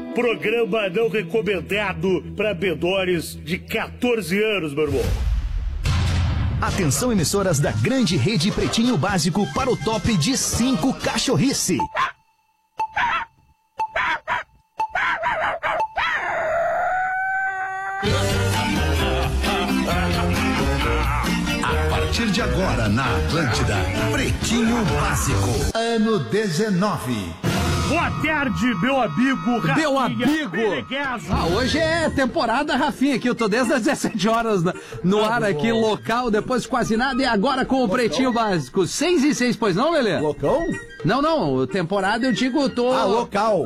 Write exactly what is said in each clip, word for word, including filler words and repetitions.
programa não recomendado para menores de quatorze anos, meu irmão. Atenção, emissoras da grande rede Pretinho Básico para o top de cinco cachorrice. A partir de agora na Atlântida, Pretinho Básico, ano dezenove. Boa tarde, meu amigo Rafinha. Meu amigo! Ah, hoje é temporada Rafinha aqui, eu tô desde as dezessete horas no, no ah, ar aqui, bom. Local, depois quase nada e agora com o Locão? Pretinho Básico. Seis e seis, pois não, Lelê? Locão? Não, não, temporada eu digo, eu tô... Ah, local.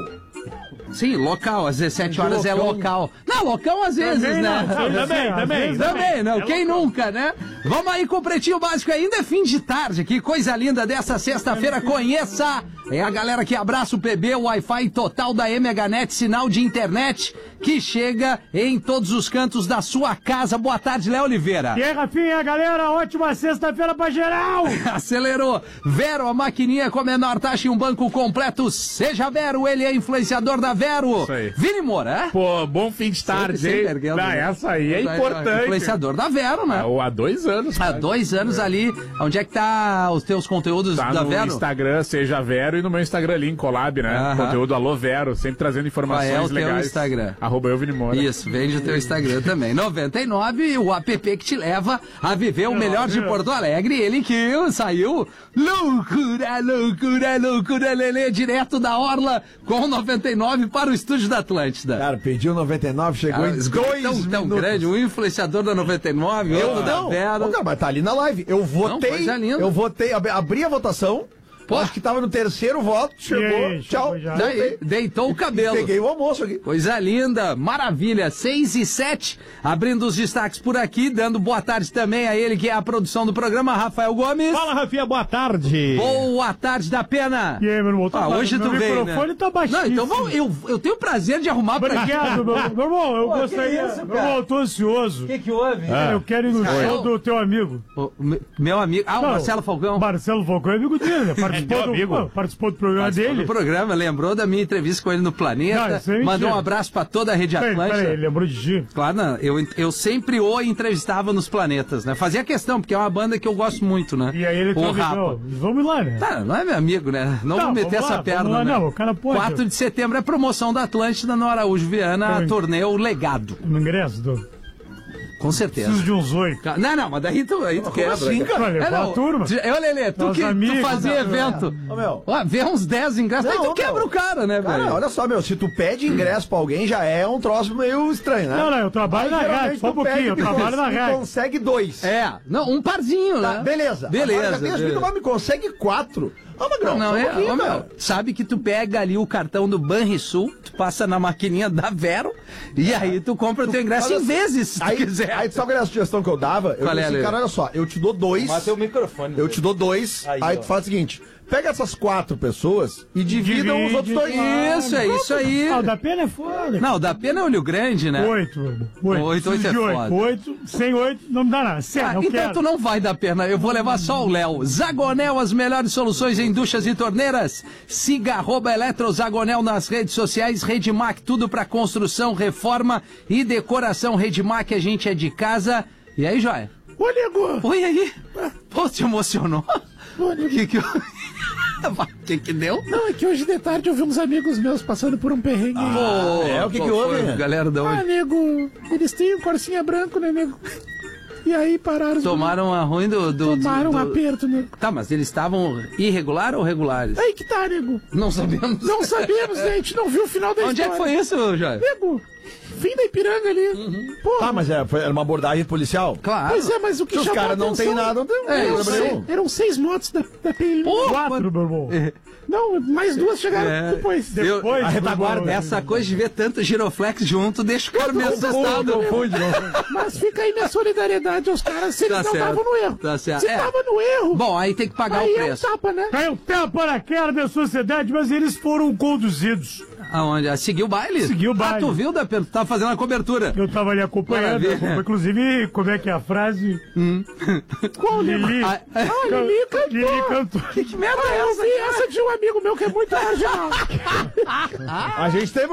Sim, local, às dezessete horas é local. Não, local às vezes, também né? Não, também, também. Também, não, é quem local. Nunca, né? Vamos aí com o Pretinho Básico, ainda é fim de tarde, que coisa linda dessa sexta-feira, conheça! É a galera que abraça o P B, o Wi-Fi total da M H Net, sinal de internet que chega em todos os cantos da sua casa. Boa tarde, Léo Oliveira. E aí, Rafinha, galera, ótima sexta-feira pra geral! Acelerou. Vero, a maquininha com a menor taxa e um banco completo. Seja Vero, ele é influenciador da Vero. Isso aí. Vini Moura, é? Pô, bom fim de tarde, hein? Ah, essa aí é importante. Influenciador da Vero, né? Há dois anos. Há dois anos ali. Onde é que tá os teus conteúdos tá da no Vero? Instagram, Seja Vero, e no meu Instagram ali, em Collab, né? Aham. Conteúdo Alô Vero, sempre trazendo informações Qual é o teu legais. Instagram? Arroba eu, Vini Moura. Isso, vende o teu Instagram também. noventa e nove, o app que te leva a viver o melhor de Porto Alegre. Ele que saiu loucura, loucura, loucura, Lelê, direto da Orla com noventa e nove para o estúdio da Atlântida. Cara, pediu noventa e nove, chegou Cara, em dois tão, tão minutos. grande, um influenciador da noventa e nove, Eu outro da não. Vero. Ô, cara, mas tá ali na live. Eu votei, Não, coisa linda. eu votei, ab- abri a votação. Pô. Acho que tava no terceiro voto, chegou, aí, tchau. chegou já. Daí, deitou o cabelo. Peguei o almoço aqui. Coisa linda, maravilha, seis e sete, abrindo os destaques por aqui, dando boa tarde também a ele que é a produção do programa, Rafael Gomes. Fala, Rafinha, boa tarde. Boa tarde da Pena. E aí, meu irmão, tá Ah, hoje tu meu veio, microfone né? tá baixinho. Não, então vamos, eu, eu tenho o prazer de arrumar pra Obrigado, meu, meu irmão, eu Pô, gostaria... que isso, meu irmão, eu tô ansioso. O que que houve? Eu quero ir no Ah, show eu- do teu amigo. O me- meu amigo, ah, o Não, Marcelo Falcão. Marcelo Falcão é amigo dele, né? Participou, teu do, amigo? pô, participou do programa Participou dele. do programa, lembrou da minha entrevista com ele no Planeta, Não, isso é mentira. mandou um abraço pra toda a Rede Peraí, Atlântica. peraí, ele lembrou de ti. Claro, não, eu, eu sempre o entrevistava nos Planetas, né? Fazia questão, porque é uma banda que eu gosto muito, né? E aí ele o convidou. Rapa. Vamos lá, né? Tá, não é meu amigo, né? Não, Não, vou meter vamos lá, essa perna, vamos lá, né? não, o cara pode. quatro de setembro é promoção da Atlântida no Araújo Viana, Eu- a torneio Legado. No ingresso, do... Com certeza. preciso de uns oito. Ca- Não, não, mas daí tu, aí tu quebra. assim, cara? Olha, É, com a não, turma. tu- Eu, Lelê, tu Nós que tu amigos, fazia né? evento. Ô, meu. Ó, vê uns dez ingressos, aí Não, tu quebra meu. o cara, né, velho? Cara, olha só, meu, se tu pede ingresso pra alguém, já é um troço meio estranho, né? Não, não, eu trabalho na Geralmente rádio, só um tu pede pouquinho, eu e trabalho na cons- e rádio. consegue dois. É, não, um parzinho, Tá, né? beleza. Beleza. Agora, já tem as beleza. me consegue quatro. Ô, Magrão, Não, só um é, pouquinho, ô, meu, cara. sabe que tu pega ali o cartão do Banrisul, tu passa na maquininha da Vero e aí tu compra o teu ingresso Olha em assim, vezes, se tu Aí, quiser. aí sabe qual era a sugestão que eu dava? Eu Qual é, disse assim, Lelê? cara, olha só, eu te dou dois. o microfone. Eu te dou dois, aí, Aí, ó. tu faz o seguinte: pega essas quatro pessoas e dividam os outros dois. Isso, é isso aí. Ah, o da pena é foda. Não, da pena é olho grande, né? Oito, meu irmão. Oito. Oito, Preciso oito é de oito. foda. Oito, sem oito, não me dá nada. Sério, Ah, não então quero. tu não vai dar pena, eu vou levar só o Léo. Zagonel, as melhores soluções em duchas e torneiras. Siga arroba Eletrozagonel nas redes sociais. Redmac, tudo pra construção, reforma e decoração. Redmac, a gente é de casa. E aí, Joia? Ô, nego! Oi, aí. Pô, te emocionou? O que que... O que que deu? Não, é que hoje de tarde eu vi uns amigos meus passando por um perrengue. Pô, é, o que qual que houve? foi, galera da Ah, onde? nego, eles têm um Corsinha branco, né, nego? E aí pararam. Tomaram a ruim do... do Tomaram do, um do... aperto, nego. Tá, mas eles estavam irregular ou regulares? Aí que tá, nego. Não sabemos. Não sabemos, né? A gente não viu o final da Onde é que história. foi isso, Joia? Nego, fim da Ipiranga ali. Pô, Tá, mas era, foi- era uma abordagem policial? Claro. pois é, mas o que Se os chamou caras a não atenção... tem nada, não tem É, não eu tem sei. problema nenhum. Eram seis motos da, da P M. Pô, Quatro, meu irmão. Não, mais duas chegaram É. depois. Eu- Depois, a retaguarda, meu irmão. Essa coisa de ver tanto giroflex junto deixa o cara meio assustado. Confunde, não. Mas fica aí minha solidariedade aos caras se eles Tá não certo. estavam no erro. Tá certo. Se É. tava no erro, Bom, aí tem que pagar aí o é um preço. tapa, né? Caiu tapa na cara da sociedade, mas eles foram conduzidos. Aonde? Ah, seguiu o baile? Seguiu o baile. Ah, tu viu, da Tu tava fazendo a cobertura. Eu tava ali acompanhando. Maravilha. Inclusive, como é que é a frase? Qual Lili. Ah, é. Ah, Lili cantou. Lili cantou. Que merda Ah, é eu essa? vi essa de um amigo meu que é muito marginal. A gente teve